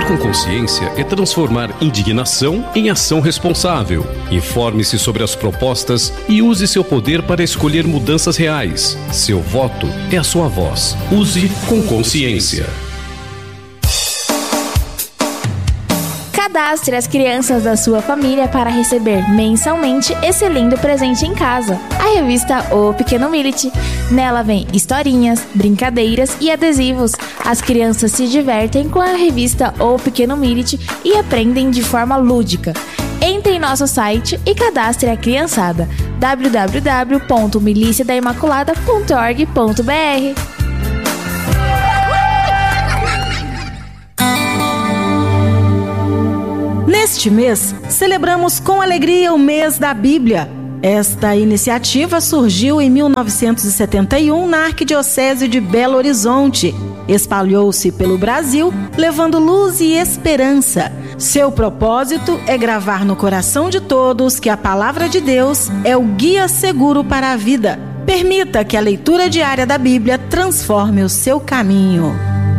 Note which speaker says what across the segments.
Speaker 1: com consciência é transformar indignação em ação responsável. Informe-se sobre as propostas e use seu poder para escolher mudanças reais. Seu voto é a sua voz. Use com consciência.
Speaker 2: Cadastre as crianças da sua família para receber mensalmente esse lindo presente em casa. A revista O Pequeno Millet. Nela vem historinhas, brincadeiras e adesivos. As crianças se divertem com a revista O Pequeno Millet e aprendem de forma lúdica. Entre em nosso site e cadastre a criançada. www.miliciadaimaculada.org.br.
Speaker 3: Neste mês, celebramos com alegria o mês da Bíblia. Esta iniciativa surgiu em 1971 na Arquidiocese de Belo Horizonte. Espalhou-se pelo Brasil, levando luz e esperança. Seu propósito é gravar no coração de todos que a palavra de Deus é o guia seguro para a vida. Permita que a leitura diária da Bíblia transforme o seu caminho.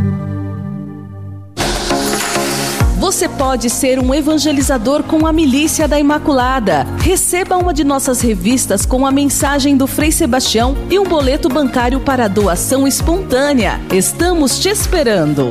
Speaker 4: Você pode ser um evangelizador com a Milícia da Imaculada. Receba uma de nossas revistas com a mensagem do Frei Sebastião e um boleto bancário para doação espontânea. Estamos te esperando.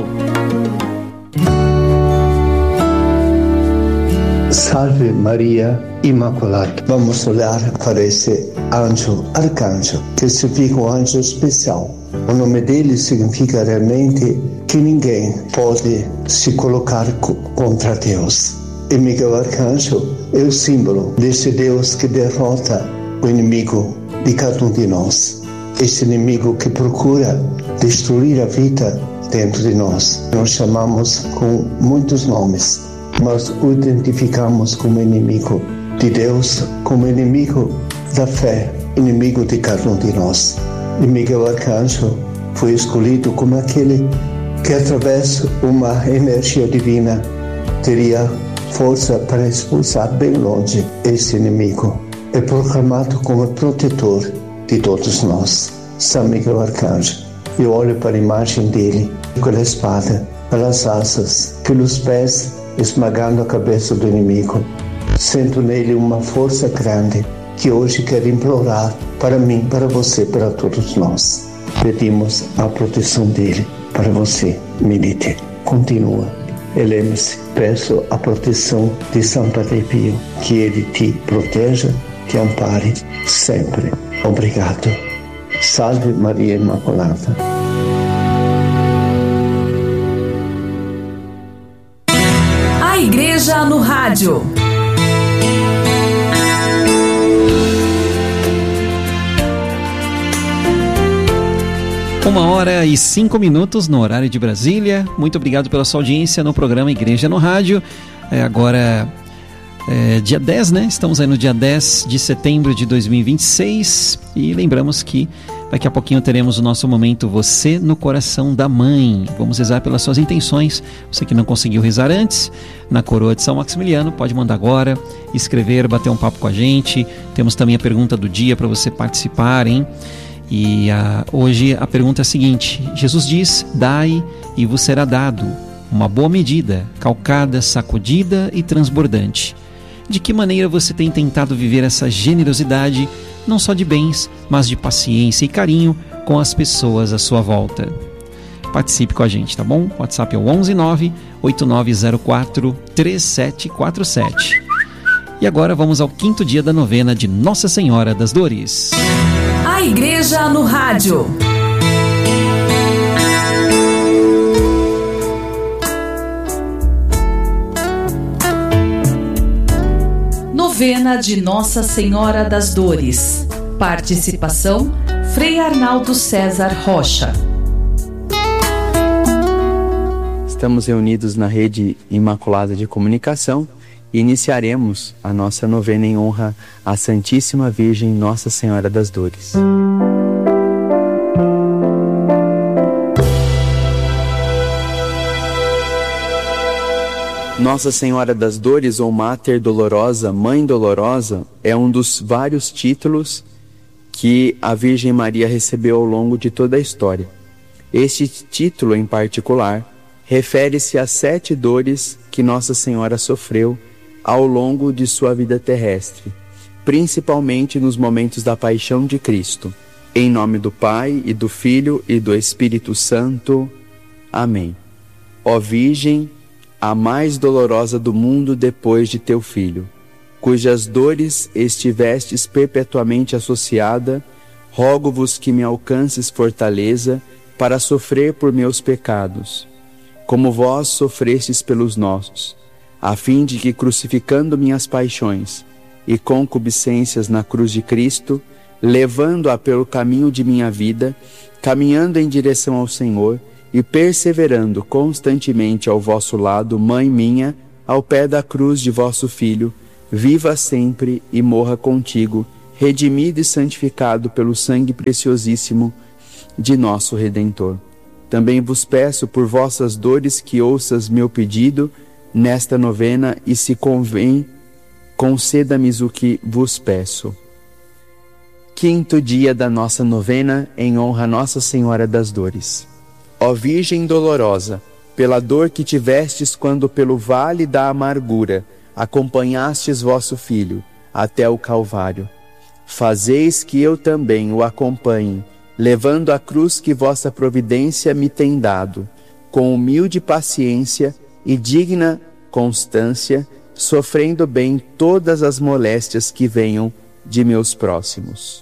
Speaker 5: Salve Maria Imaculada. Vamos olhar para esse anjo, arcanjo, que significa um anjo especial. O nome dele significa realmente que ninguém pode se colocar contra Deus. E Miguel Arcanjo é o símbolo desse Deus que derrota o inimigo de cada um de nós. Esse inimigo que procura destruir a vida dentro de nós. Nós chamamos com muitos nomes, mas o identificamos como inimigo de Deus, como inimigo da fé, inimigo de cada um de nós. E Miguel Arcanjo foi escolhido como aquele que, através de uma energia divina, teria força para expulsar bem longe esse inimigo. É proclamado como protetor de todos nós. São Miguel Arcanjo. Eu olho para a imagem dele, com a espada, pelas asas, pelos pés, esmagando a cabeça do inimigo. Sinto nele uma força grande que hoje quero implorar para mim, para você, para todos nós. Pedimos a proteção dele para você, milite. Continua. Lembre-se, peço a proteção de São Padre Pio, que ele te proteja, te ampare sempre. Obrigado. Salve Maria Imaculada.
Speaker 4: A Igreja no Rádio.
Speaker 6: Uma hora e 5 minutos no horário de Brasília. Muito obrigado pela sua audiência no programa Igreja no Rádio. Agora dia 10, né? Estamos aí no dia 10 de setembro de 2026 e lembramos que daqui a pouquinho teremos o nosso momento Você no Coração da Mãe. Vamos rezar pelas suas intenções. Você que não conseguiu rezar antes, na Coroa de São Maximiliano, pode mandar agora, escrever, bater um papo com a gente. Temos também a pergunta do dia para você participar, hein? E hoje a pergunta é a seguinte: Jesus diz, dai e vos será dado, uma boa medida, calcada, sacudida e transbordante. De que maneira você tem tentado viver essa generosidade, não só de bens, mas de paciência e carinho com as pessoas à sua volta? Participe com a gente, tá bom? O WhatsApp é o 119-8904-3747. E agora vamos ao 5º dia da novena de Nossa Senhora das Dores.
Speaker 4: A Igreja no Rádio. Novena de Nossa Senhora das Dores. Participação: Frei Arnaldo César Rocha.
Speaker 7: Estamos reunidos na Rede Imaculada de Comunicação e iniciaremos a nossa novena em honra à Santíssima Virgem Nossa Senhora das Dores. Nossa Senhora das Dores, ou Mater Dolorosa, Mãe Dolorosa, é um dos vários títulos que a Virgem Maria recebeu ao longo de toda a história. Este título em particular refere-se às 7 dores que Nossa Senhora sofreu ao longo de sua vida terrestre, principalmente nos momentos da paixão de Cristo. Em nome do Pai, e do Filho, e do Espírito Santo. Amém. Ó Virgem, a mais dolorosa do mundo depois de teu Filho, cujas dores estivestes perpetuamente associada, rogo-vos que me alcances fortaleza para sofrer por meus pecados, como vós sofrestes pelos nossos, a fim de que, crucificando minhas paixões e concupiscências na cruz de Cristo, levando-a pelo caminho de minha vida, caminhando em direção ao Senhor e perseverando constantemente ao vosso lado, Mãe minha, ao pé da cruz de vosso Filho, viva sempre e morra contigo, redimido e santificado pelo sangue preciosíssimo de nosso Redentor. Também vos peço por vossas dores que ouças meu pedido nesta novena e, se convém, conceda-me o que vos peço. 5º dia da nossa novena em honra a Nossa Senhora das Dores. Ó Virgem dolorosa, pela dor que tivestes quando pelo vale da amargura acompanhastes vosso Filho até o Calvário, fazeis que eu também o acompanhe, levando a cruz que vossa providência me tem dado, com humilde paciência e digna constância, sofrendo bem todas as moléstias que venham de meus próximos.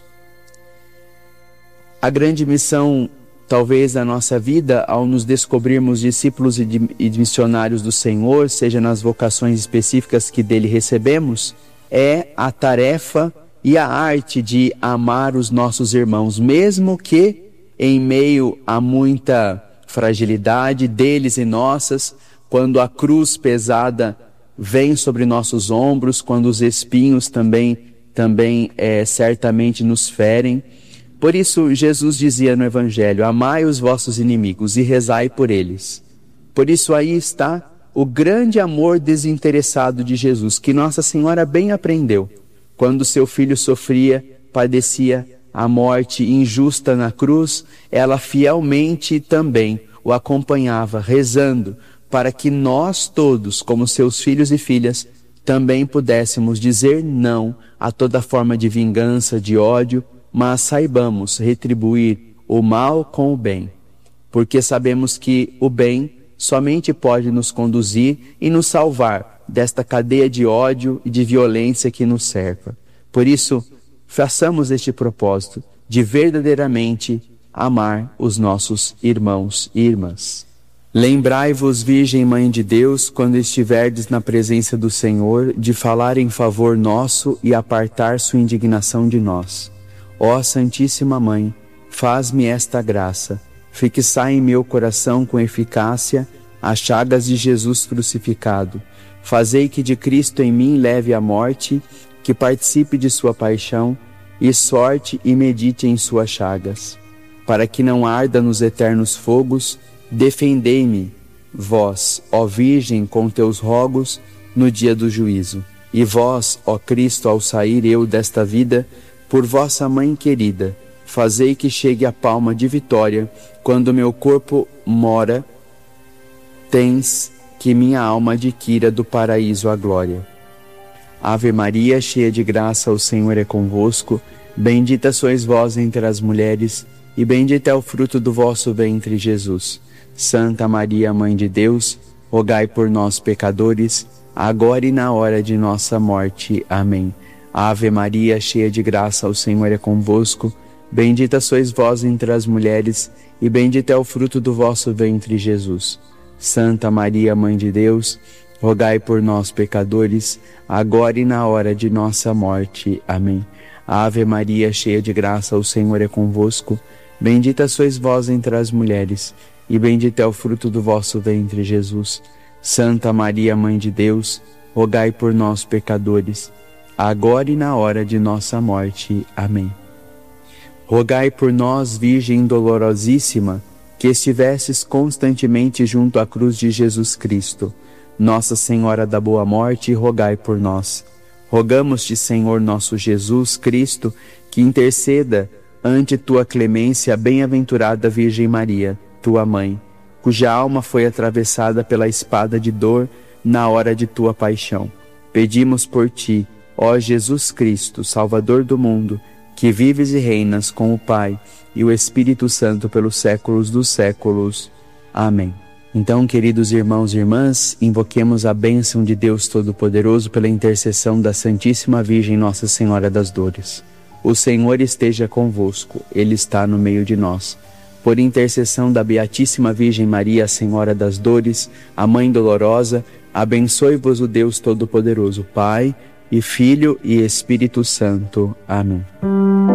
Speaker 7: A grande missão, talvez, da nossa vida, ao nos descobrirmos discípulos e missionários do Senhor, seja nas vocações específicas que dele recebemos, é a tarefa e a arte de amar os nossos irmãos, mesmo que em meio a muita fragilidade deles e nossas, quando a cruz pesada vem sobre nossos ombros, quando os espinhos também certamente nos ferem. Por isso, Jesus dizia no Evangelho: amai os vossos inimigos e rezai por eles. Por isso aí está o grande amor desinteressado de Jesus, que Nossa Senhora bem aprendeu. Quando seu filho sofria, padecia a morte injusta na cruz, ela fielmente também o acompanhava, rezando, para que nós todos, como seus filhos e filhas, também pudéssemos dizer não a toda forma de vingança, de ódio, mas saibamos retribuir o mal com o bem, porque sabemos que o bem somente pode nos conduzir e nos salvar desta cadeia de ódio e de violência que nos cerca. Por isso, façamos este propósito de verdadeiramente amar os nossos irmãos e irmãs. Lembrai-vos, Virgem Mãe de Deus, quando estiverdes na presença do Senhor, de falar em favor nosso e apartar sua indignação de nós. Ó Santíssima Mãe, faz-me esta graça, fixai em meu coração com eficácia as chagas de Jesus crucificado. Fazei que de Cristo em mim leve a morte, que participe de sua paixão, e sorte e medite em suas chagas. Para que não arda nos eternos fogos, defendei-me, vós, ó Virgem, com teus rogos, no dia do juízo. E vós, ó Cristo, ao sair eu desta vida, por vossa Mãe querida, fazei que chegue a palma de vitória, quando meu corpo mora, tens que minha alma adquira do paraíso a glória. Ave Maria, cheia de graça, o Senhor é convosco, bendita sois vós entre as mulheres, e bendito é o fruto do vosso ventre, Jesus. Santa Maria, Mãe de Deus, rogai por nós, pecadores, agora e na hora de nossa morte. Amém. Ave Maria, cheia de graça, o Senhor é convosco, bendita sois vós entre as mulheres, e bendito é o fruto do vosso ventre, Jesus. Santa Maria, Mãe de Deus, rogai por nós, pecadores, agora e na hora de nossa morte. Amém. Ave Maria, cheia de graça, o Senhor é convosco, bendita sois vós entre as mulheres, e bendito é o fruto do vosso ventre, Jesus. Santa Maria, Mãe de Deus, rogai por nós, pecadores, agora e na hora de nossa morte. Amém. Rogai por nós, Virgem dolorosíssima, que estivesses constantemente junto à cruz de Jesus Cristo. Nossa Senhora da Boa Morte, rogai por nós. Rogamos-te, Senhor nosso Jesus Cristo, que interceda ante tua clemência a bem-aventurada Virgem Maria, tua Mãe, cuja alma foi atravessada pela espada de dor na hora de tua paixão. Pedimos por ti, ó Jesus Cristo, Salvador do mundo, que vives e reinas com o Pai e o Espírito Santo pelos séculos dos séculos. Amém. Então, queridos irmãos e irmãs, invoquemos a bênção de Deus Todo-Poderoso pela intercessão da Santíssima Virgem Nossa Senhora das Dores. O Senhor esteja convosco, Ele está no meio de nós. Por intercessão da Beatíssima Virgem Maria, Senhora das Dores, a Mãe Dolorosa, abençoe-vos o Deus Todo-Poderoso, Pai e Filho e Espírito Santo. Amém.